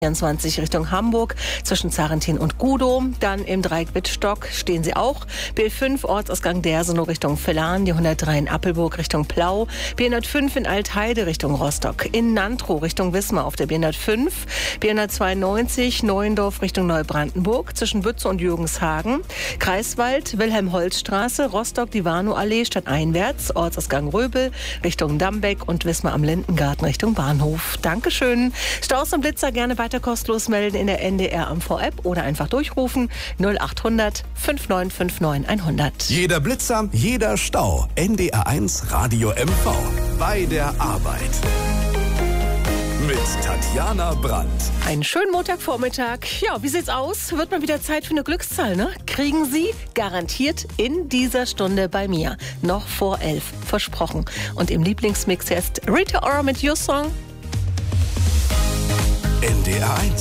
24 Richtung Hamburg zwischen Zarentin und Gudow. Dann im Dreieck Wittstock stehen Sie auch. B5 Ortsausgang Dersenow Richtung Villahn, die 103 in Appelburg Richtung Plau, B105 in Altheide Richtung Rostock, in Nantrow Richtung Wismar auf der B105, B192 Neuendorf Richtung Neubrandenburg zwischen Bützow und Jürgenshagen, Kreiswald Wilhelm-Holz-Straße, Rostock die Warnow-Allee stadteinwärts, Ortsausgang Röbel Richtung Dambeck und Wismar am Lindengarten Richtung Bahnhof. Dankeschön. Staus und Blitzer gerne weiter kostenlos melden in der NDR AMV-App oder einfach durchrufen 0800 5959 100. Jeder Blitzer, jeder Stau. NDR1 Radio MV. Bei der Arbeit. Mit Tatjana Brandt. Einen schönen Montagvormittag. Ja, wie sieht's aus? Wird mal wieder Zeit für eine Glückszahl, ne? Kriegen Sie garantiert in dieser Stunde bei mir. Noch vor 11. Versprochen. Und im Lieblingsmix jetzt Rita Ora mit Your Song. NDR1.